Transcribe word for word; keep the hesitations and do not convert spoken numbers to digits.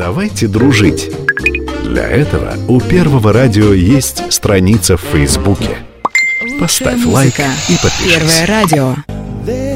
Давайте дружить. Для этого у Первого радио есть страница в Фейсбуке. Поставь лайк и подпишись. Первое радио.